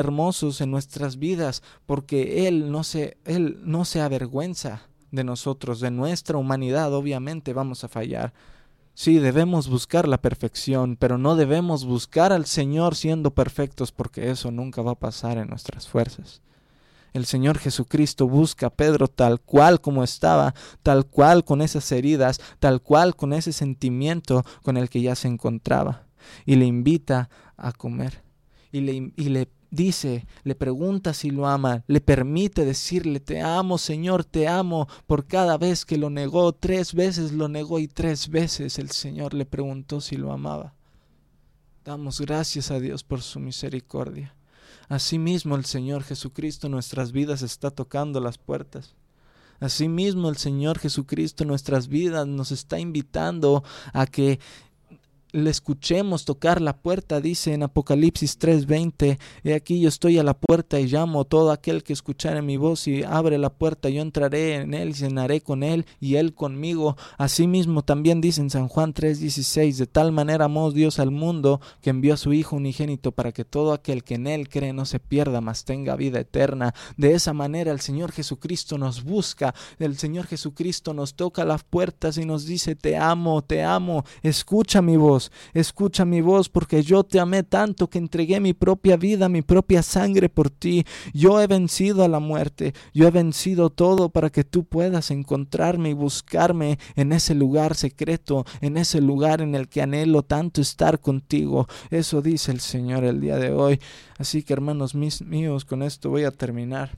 hermosos en nuestras vidas, porque Él no se avergüenza de nosotros, de nuestra humanidad. Obviamente vamos a fallar. Sí, debemos buscar la perfección, pero no debemos buscar al Señor siendo perfectos, porque eso nunca va a pasar en nuestras fuerzas. El Señor Jesucristo busca a Pedro tal cual como estaba, tal cual con esas heridas, tal cual con ese sentimiento con el que ya se encontraba, y le invita a comer, y le dice, le pregunta si lo ama, le permite decirle: te amo, Señor, te amo. Por cada vez que lo negó, 3 veces lo negó, y 3 veces el Señor le preguntó si lo amaba. Damos gracias a Dios por su misericordia. Asimismo, el Señor Jesucristo en nuestras vidas está tocando las puertas. Asimismo, el Señor Jesucristo en nuestras vidas nos está invitando a que le escuchemos tocar la puerta. Dice en Apocalipsis 3:20: he aquí yo estoy a la puerta y llamo. Todo aquel que escuchare mi voz y abre la puerta, yo entraré en él y cenaré con él y él conmigo. Asimismo también dice en San Juan 3:16: de tal manera amó Dios al mundo que envió a su Hijo unigénito, para que todo aquel que en él cree no se pierda, mas tenga vida eterna. De esa manera el Señor Jesucristo nos busca, el Señor Jesucristo nos toca las puertas y nos dice: te amo, escucha mi voz, porque yo te amé tanto que entregué mi propia vida, mi propia sangre por ti. Yo he vencido a la muerte, yo he vencido todo para que tú puedas encontrarme y buscarme en ese lugar secreto, en ese lugar en el que anhelo tanto estar contigo. Eso dice el Señor el día de hoy. Así que, hermanos míos, con esto voy a terminar.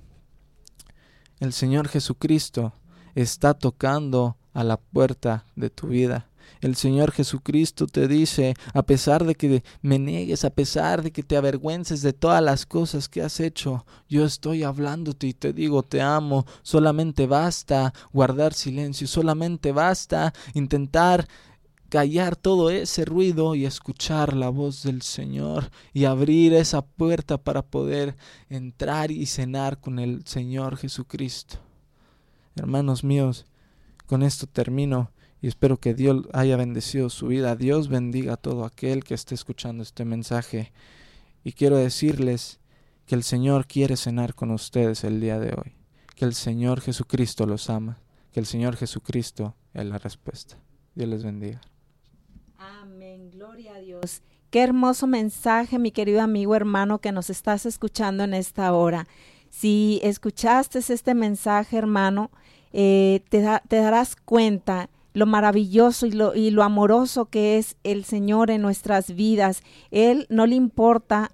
El Señor Jesucristo está tocando a la puerta de tu vida. El Señor Jesucristo te dice: a pesar de que me niegues, a pesar de que te avergüences de todas las cosas que has hecho, yo estoy hablándote y te digo: te amo. Solamente basta guardar silencio, solamente basta intentar callar todo ese ruido y escuchar la voz del Señor y abrir esa puerta para poder entrar y cenar con el Señor Jesucristo. Hermanos míos, con esto termino. Y espero que Dios haya bendecido su vida. Dios bendiga a todo aquel que esté escuchando este mensaje. Y quiero decirles que el Señor quiere cenar con ustedes el día de hoy. Que el Señor Jesucristo los ama. Que el Señor Jesucristo es la respuesta. Dios les bendiga. Amén, gloria a Dios. Qué hermoso mensaje, mi querido amigo hermano que nos estás escuchando en esta hora. Si escuchaste este mensaje, hermano, te darás cuenta lo maravilloso y lo amoroso que es el Señor en nuestras vidas. Él no le importa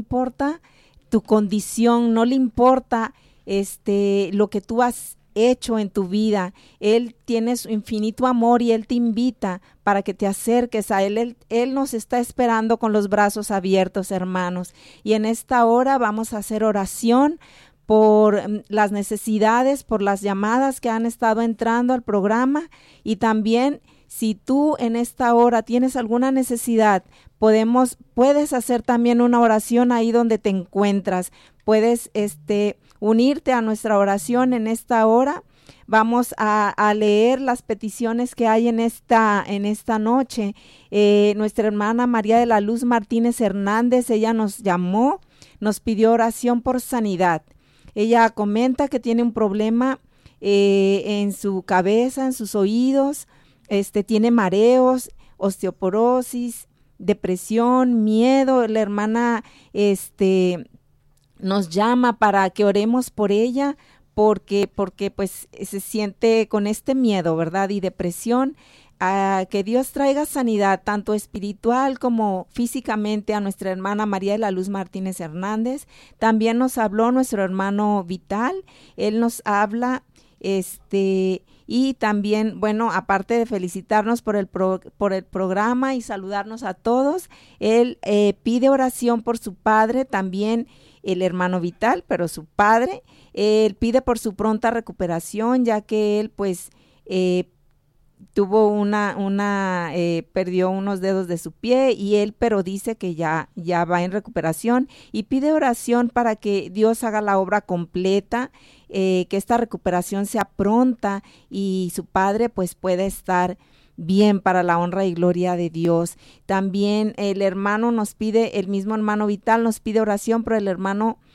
tu condición, no le importa lo que tú has hecho en tu vida. Él tiene su infinito amor y Él te invita para que te acerques a Él. Él nos está esperando con los brazos abiertos, hermanos. Y en esta hora vamos a hacer oración por las necesidades, por las llamadas que han estado entrando al programa, y también si tú en esta hora tienes alguna necesidad, puedes hacer también una oración ahí donde te encuentras. Puedes unirte a nuestra oración en esta hora. Vamos a leer las peticiones que hay en esta noche. Nuestra hermana María de la Luz Martínez Hernández, ella nos llamó, nos pidió oración por sanidad. Ella comenta que tiene un problema en su cabeza, en sus oídos, tiene mareos, osteoporosis, depresión, miedo. La hermana nos llama para que oremos por ella porque pues se siente con este miedo, ¿verdad? Y depresión. Que Dios traiga sanidad tanto espiritual como físicamente a nuestra hermana María de la Luz Martínez Hernández. También nos habló nuestro hermano Vital, él nos habla y también, bueno, aparte de felicitarnos por el programa y saludarnos a todos, él pide oración por su padre, también el hermano Vital, pero su padre. Él pide por su pronta recuperación, ya que él pues tuvo perdió unos dedos de su pie y él, pero dice que ya va en recuperación, y pide oración para que Dios haga la obra completa, que esta recuperación sea pronta y su padre pues pueda estar bien para la honra y gloria de Dios. También el hermano nos pide, el mismo hermano Vital nos pide oración por el hermano